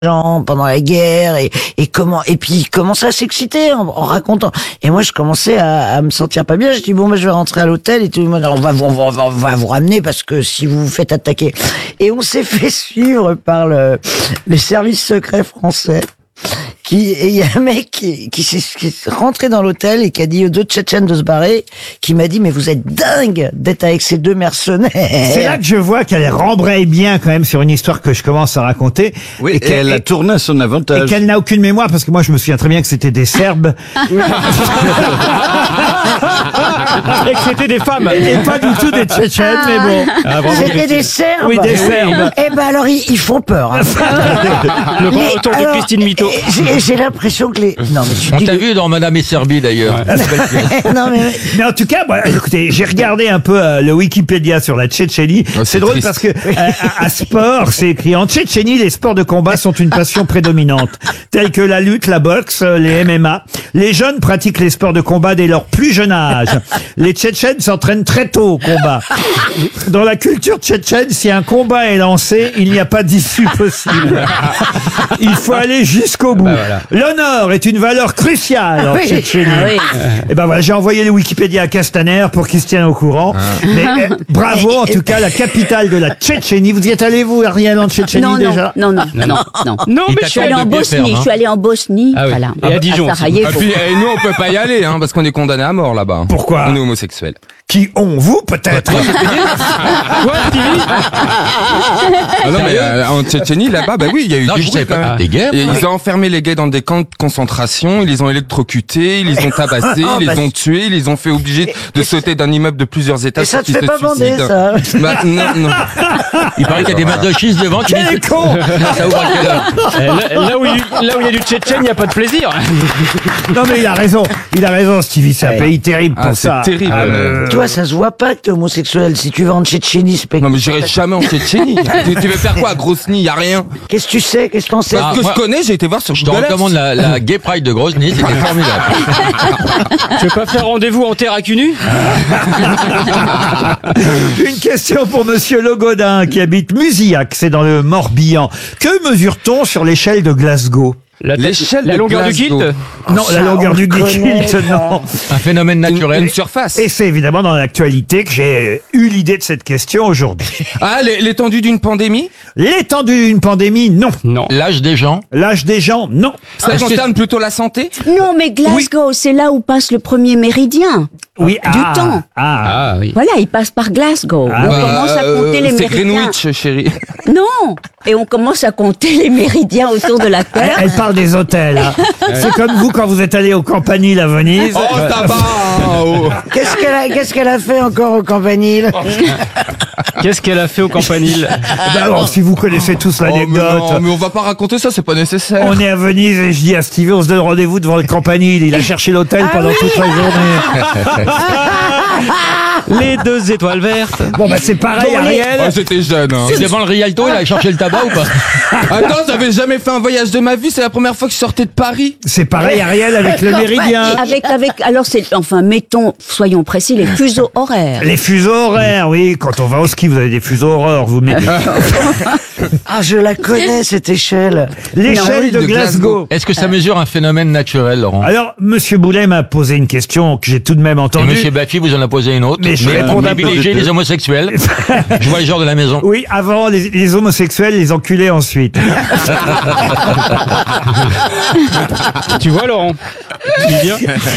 pendant la guerre et puis il commençait à s'exciter en racontant, et moi je commençais à me sentir pas bien. Je dis bon, je vais rentrer à l'hôtel et tout. On va vous ramener parce que si vous vous faites attaquer. Et on s'est fait suivre par les services secrets français. Et il y a un mec qui s'est rentré dans l'hôtel et qui a dit aux deux Tchétchènes de se barrer, qui m'a dit mais vous êtes dingue d'être avec ces deux mercenaires. C'est là que je vois qu'elle rembraye bien quand même sur une histoire que je commence à raconter. Oui, et elle a tourné à son avantage. Et qu'elle n'a aucune mémoire, parce que moi je me souviens très bien que c'était des Serbes. Et que c'était des femmes. Et pas du tout des Tchétchènes, mais bon. C'était des Serbes. Oui, des Serbes. Eh ben alors ils font peur. Hein. Le grand retour de Christine Mito. J'ai l'impression que non, mais on t'a vu dans Madame et Serbie d'ailleurs. Non, mais en tout cas, écoutez, j'ai regardé un peu le Wikipédia sur la Tchétchénie. C'est drôle triste. Parce que à sport, c'est écrit en Tchétchénie, les sports de combat sont une passion prédominante, tels que la lutte, la boxe, les MMA. Les jeunes pratiquent les sports de combat dès leur plus jeune âge. Les Tchétchènes s'entraînent très tôt au combat. Dans la culture tchétchène, si un combat est lancé, il n'y a pas d'issue possible. Il faut aller jusqu'au bout. Voilà. L'honneur est une valeur cruciale en Tchétchénie. Et ben voilà, j'ai envoyé le Wikipédia à Castaner pour qu'il se tienne au courant. Mais bravo, en tout cas, la capitale de la Tchétchénie. Vous y êtes allé, vous, Ariel, en Tchétchénie déjà? Non, mais je suis allé en Bosnie. Je suis allé en Bosnie. Ah oui. Voilà. Et à Dijon. Et puis, nous, on peut pas y aller, parce qu'on est condamnés à mort là-bas. Pourquoi? On est homosexuels. Qui ont, vous, peut-être? Quoi, Stevie? Non, mais en Tchétchénie, là-bas, oui, il y a eu Non, des je bruits, savais quand pas. même. Des guerres. Et ils ont enfermé les gays dans des camps de concentration, ils les ont électrocutés, ils les ont tabassés, ils les ont tués, ils les ont fait obliger de sauter d'un immeuble de plusieurs étages. Et ça pour te qu'ils fait se pas bander, suicident. ça? Non. Il paraît qu'il y a des masochistes devant qui disent con. ça ouvre à quelle heure? Là où il y a du Tchétchène, il n'y a pas de plaisir. Non, mais il a raison, Stevie, c'est un pays terrible pour ça. C'est terrible. Toi, ça se voit pas que t'es homosexuel. Si tu vas en Tchétchénie, c'est pas... Non, mais j'irai jamais en Tchétchénie. Tu veux faire quoi à Grozny? Y a rien. Qu'est-ce que tu sais? Qu'est-ce que t'en sais? Ce que je connais, j'ai été voir sur Je te Google Earth. recommande la Gay Pride de Grozny, c'était formidable. Tu veux pas faire rendez-vous en terre à cul nu? Une question pour Monsieur Logodin, qui habite Musillac, c'est dans le Morbihan. Que mesure-t-on sur l'échelle de Glasgow? L'échelle La de longueur du Glasgow. kilt? Non, la longueur du kilt, non. Un phénomène naturel. Une surface. Et c'est évidemment dans l'actualité que j'ai eu l'idée de cette question aujourd'hui. Ah, l'étendue d'une pandémie? L'étendue d'une pandémie, non. Non. L'âge des gens. L'âge des gens, non. Ça concerne plutôt la santé? Non, mais Glasgow, c'est là où passe le premier méridien. Oui, Du temps. Ah oui. Voilà, il passe par Glasgow. On commence à compter les c'est méridiens. Greenwich, chérie. Non. Et on commence à compter les méridiens autour de la Terre. Elle parle des hôtels. Hein. C'est comme vous quand vous êtes allé au Campanile à Venise. Oh, tabac! Qu'est-ce qu'elle a fait encore au Campanile? Qu'est-ce qu'elle a fait au Campanile? Alors, si vous connaissez tous l'anecdote. Non, mais on va pas raconter ça, c'est pas nécessaire. On est à Venise et je dis à Stevie, on se donne rendez-vous devant le Campanile. Il a cherché l'hôtel pendant toute la journée. Les 2 étoiles vertes. Bon, c'est pareil, Ariel. Oh, j'étais jeune. Et devant le Rialto, il a cherché le tabac ou pas? Attends, j'avais jamais fait un voyage de ma vie, c'est la première fois que je sortais de Paris. C'est pareil, Ariel, avec le méridien. Alors mettons, soyons précis, les fuseaux horaires. Les fuseaux horaires, oui. Quand on va au ski, vous avez des fuseaux horaires, vous mettez. Ah, je la connais, cette échelle. L'échelle de Glasgow. Est-ce que ça mesure un phénomène naturel, Laurent? Alors, Monsieur Boulet m'a posé une question que j'ai tout de même Et entendue. Monsieur Baffy vous en a posé une autre. Mais je réponds d'abord. Privilégier les homosexuels. Je vois les gens de la maison. Oui, avant les homosexuels, les enculés ensuite. Tu vois, Laurent? Tu dis bien.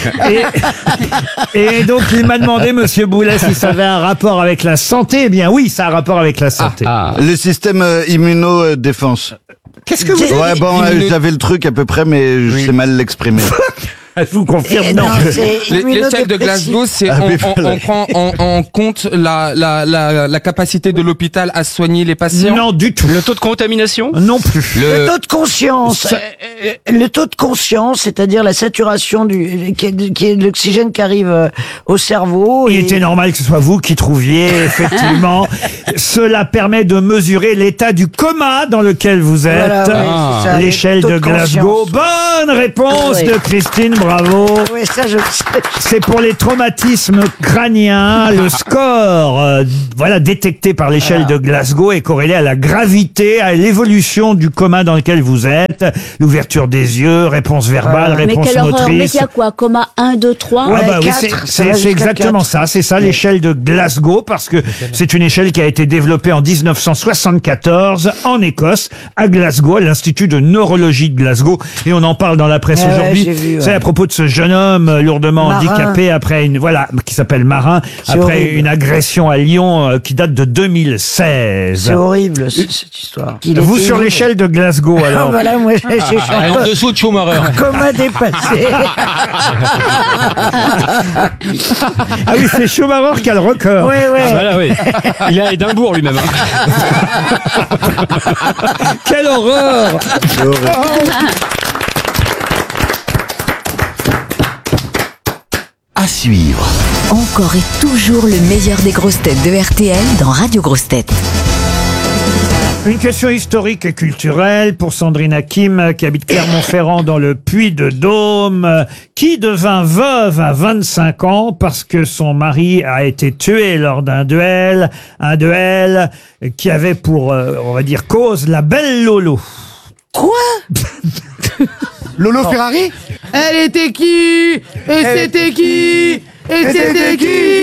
Et donc, il m'a demandé, Monsieur Boulet, si ça avait un rapport avec la santé. Eh bien, oui, ça a un rapport avec la santé. Le système immunodéfense. Qu'est-ce que vous Ouais, bon, j'avais le truc à peu près, mais je sais mal l'exprimer. Je vous confirme, non. L'échelle de Glasgow, c'est on prend en compte la capacité de l'hôpital à soigner les patients. Non, du tout. Le taux de contamination? Non plus. Le taux de conscience. Le taux de conscience, c'est-à-dire la saturation qui est l'oxygène qui arrive au cerveau. Il était normal que ce soit vous qui trouviez, effectivement. Cela permet de mesurer l'état du coma dans lequel vous êtes. Voilà, c'est ça, L'échelle le taux de de Glasgow. conscience. Bonne réponse Ah ouais. de Christine, bravo. Oui, ça, je le sais. C'est pour les traumatismes crâniens. Le score, voilà, détecté par l'échelle de Glasgow est corrélé à la gravité, à l'évolution du coma dans lequel vous êtes. L'ouverture des yeux, réponse verbale, Mais réponse quelle horreur. Mais motrice. il y a quoi? Coma 1, 2, 3? Ah bah oui, 4, ça va c'est jusqu'à exactement 4. ça. C'est ça l'échelle de Glasgow, parce que c'est une échelle qui a été développée en 1974 en Écosse, à Glasgow, à l'Institut de neurologie de Glasgow. Et on en parle dans la presse Ouais, aujourd'hui. j'ai vu, ouais. C'est à propos de ce jeune homme lourdement Marin. handicapé après qui s'appelle Marin, C'est après horrible. une agression à Lyon qui date de 2016. C'est horrible, cette histoire. Vous sur l'échelle de Glasgow, Ah, alors. voilà, moi, j'ai Elle est en dessous de Schumacher. Coma dépassé. Ah oui, c'est Schumacher qui a le record. Oui, oui. Voilà, oui. Il est à Édimbourg lui-même. Hein. Quelle horreur! À suivre. Encore et toujours le meilleur des grosses têtes de RTL dans Radio Grosses Têtes. Une question historique et culturelle pour Sandrine Hakim, qui habite Clermont-Ferrand dans le Puy-de-Dôme, qui devint veuve à 25 ans parce que son mari a été tué lors d'un duel, qui avait pour, on va dire, cause la belle Lolo. Lolo Ferrari? Elle était qui? Et c'était qui? Et c'était qui?